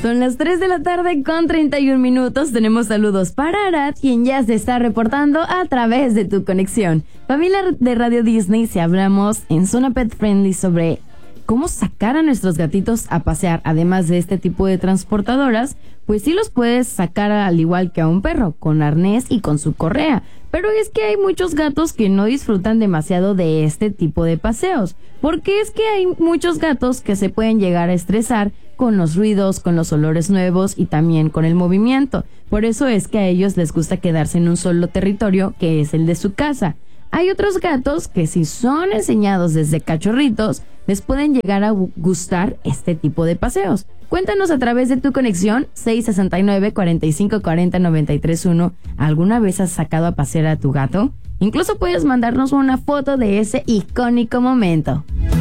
Son las 3 de la tarde con 31 minutos. Tenemos saludos para Arad, quien ya se está reportando a través de tu conexión. Familia de Radio Disney, si hablamos en Zona Pet Friendly sobre cómo sacar a nuestros gatitos a pasear, además de este tipo de transportadoras, pues sí los puedes sacar al igual que a un perro, con arnés y con su correa. Pero es que hay muchos gatos que no disfrutan demasiado de este tipo de paseos, porque es que hay muchos gatos que se pueden llegar a estresar con los ruidos, con los olores nuevos y también con el movimiento. Por eso es que a ellos les gusta quedarse en un solo territorio, que es el de su casa. Hay otros gatos que, si son enseñados desde cachorritos, les pueden llegar a gustar este tipo de paseos. Cuéntanos a través de tu conexión 669-4540-931. ¿Alguna vez has sacado a pasear a tu gato? Incluso puedes mandarnos una foto de ese icónico momento.